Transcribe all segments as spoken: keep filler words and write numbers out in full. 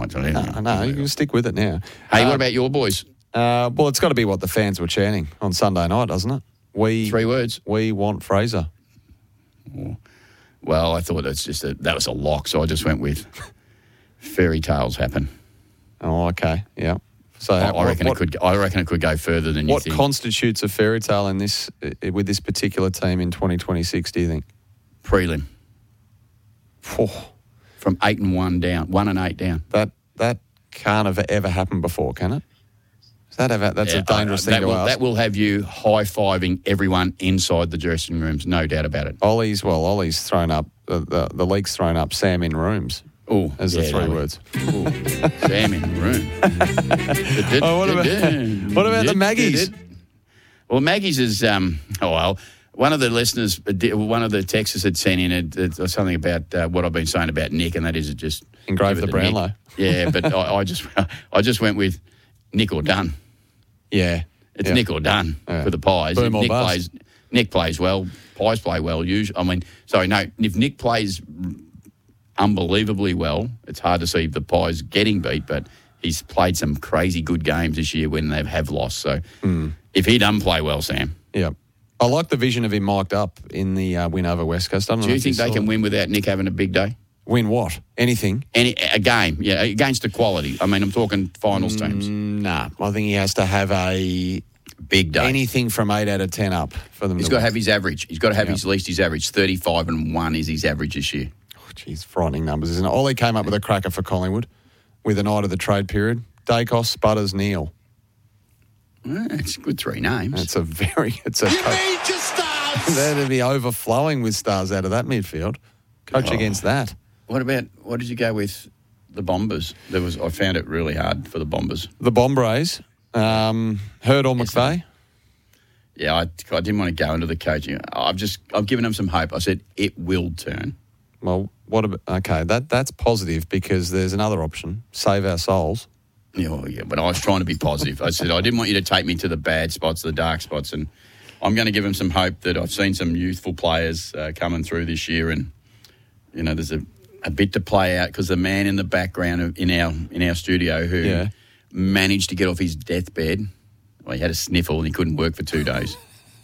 I don't know. No, no, you can stick with it now. Hey, Uh, what about your boys? Uh, well, it's got to be what the fans were chanting on Sunday night, doesn't it? We Three words. We want Fraser. Well, I thought that's just a, that was a lock, so I just went with fairy tales happen. Oh, okay, yeah. So I, what, I reckon what, it could. I reckon it could go further than you what think. constitutes a fairy tale in this uh, with this particular team in twenty twenty-six? Do you think? Prelim Oh, from eight and one down, one and eight down. that that can't have ever happened before, can it? Is that ever, that's Yeah, a dangerous I- thing that to will, ask. That will have you high-fiving everyone inside the dressing rooms, no doubt about it. Ollie's well, Ollie's thrown up uh, the the league's thrown up Sam in rooms Oh, as the three words. Ooh, Sam in the room. Oh, what about what about the Maggies? Well, Maggie's is um. Oh well, one of the listeners, one of the texters had sent in it, it was something about uh, what I've been saying about Nick, and that is it just Engrave give it the to Nick. Brownlow. Yeah, but I, I just I just went with Nick or done. Yeah, It's yeah. Nick or done Yeah. for the Pies. Boom If or Nick bust. plays, Nick plays well. Pies play well. Usually, I mean, sorry, no. If Nick plays unbelievably well, it's hard to see the Pies getting beat. But he's played some crazy good games this year when they have lost. So Hmm. if he doesn't play well, Sam, Yeah. I like the vision of him mic'd up in the uh, win over West Coast. I don't do know you if think they saw can it. win without Nick having a big day? Win what? Anything? Any a game, yeah, against the quality. I mean, I'm talking finals teams. Nah, I think he has to have a Big day. anything from eight out of ten up for them. He's to got to win. have his average. He's got to have Yeah. his least his average. thirty-five and one is his average this year. Oh, geez, frightening numbers, isn't it? Ollie came up with a cracker for Collingwood with an eye to the trade period. Dacos, Butters, Neal. Well, it's good three names. It's a very, it's a. Co- That'd be overflowing with stars out of that midfield. Coach Oh. against that. What about, what did you go with the Bombers? There was I found it really hard for the Bombers. The Bombers, um, Hurd or McVeigh? Yeah, I, I didn't want to go into the coaching. I've just, I've given them some hope. I said, it will turn. Well, what about, okay, that that's positive because there's another option. Save our souls. Yeah, well, yeah, but I was trying to be positive. I said, I didn't want you to take me to the bad spots, the dark spots, and I'm going to give them some hope that I've seen some youthful players uh, coming through this year, and, you know, there's a, a bit to play out because the man in the background of, in our in our studio who Yeah. managed to get off his deathbed, well, he had a sniffle and he couldn't work for two days.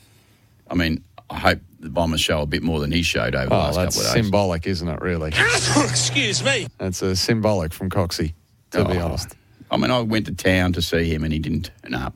I mean, I hope the Bombers show a bit more than he showed over the Oh, last that's couple of days. symbolic, isn't it, really? Excuse me. That's a symbolic from Coxie, to be Oh. honest. I mean, I went to town to see him and he didn't turn up.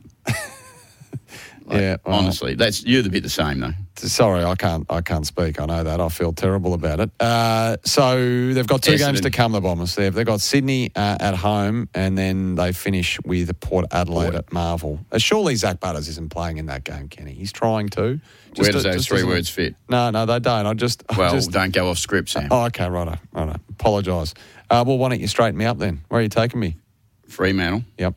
Like, Yeah, well- honestly, that's you're the bit the same though. Sorry, I can't I can't speak. I know that. I feel terrible about it. Uh, so they've got two Essendon. games to come, the Bombers. They've, they've got Sydney uh, at home, and then they finish with Port Adelaide Port. at Marvel. Uh, surely Zach Butters isn't playing in that game, Kenny. He's trying to. Just Where does to- those just three doesn't- words fit? No, no, they don't. I just... I Well, just, don't go off script, Sam. oh, okay, righto, righto. Apologise. Uh, well, why don't you straighten me up then? Where are you taking me? Fremantle, Yep.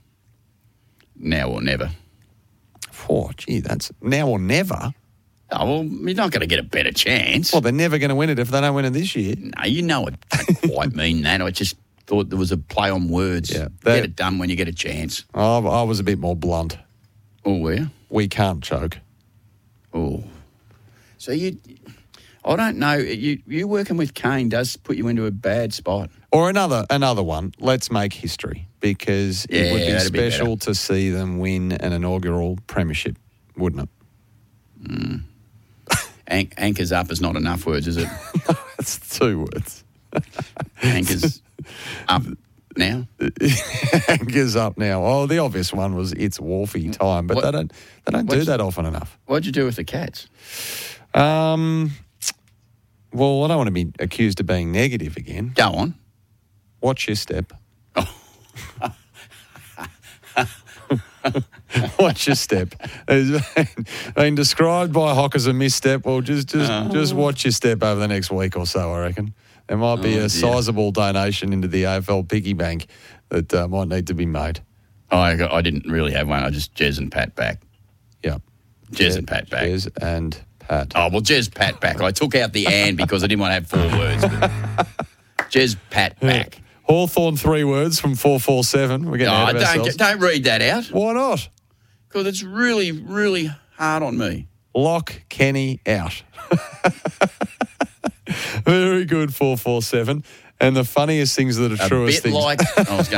now or never. Oh, gee, that's now or never. Oh, well, you're not going to get a better chance. Well, they're never going to win it if they don't win it this year. No, you know it don't quite mean that. I just thought there was a play on words. Yeah, Get that- it done when you get a chance. I, I was a bit more blunt. Oh, where? We can't choke. Oh. So you... I don't know. You you working with Kane does put you into a bad spot. Or another another one. Let's make history because it Yeah, would be that'd be special to see them win an inaugural premiership, wouldn't it? An- anchors up is not enough words, is it? That's two words. Anchors up now. Anchors up now. Oh, the obvious one was it's Wharfie time, but What- they don't they don't do what's- that often enough. What'd you do with the Cats? Um. Well, I don't want to be accused of being negative again. Go on. Watch your step. Watch your step. It's been, been described by Hock as a misstep. Well, just just Oh. just watch your step over the next week or so, I reckon. There might be Oh, a dear. sizable donation into the A F L piggy bank that uh, might need to be made. I got, I didn't really have one. I just Jez and Pat back. Yeah. Jez and Pat back. Jez and Pat. Oh, well, Jez, Pat back. I took out the and because I didn't want to have four words. But Jez, Pat back. Hawthorn, three words from four four seven. We're getting Oh, ahead of don't, ourselves. don't read that out Why not? because it's really, really hard on me. Lock Kenny out. Very good, four four seven. And the funniest things that are A truest bit things. like I was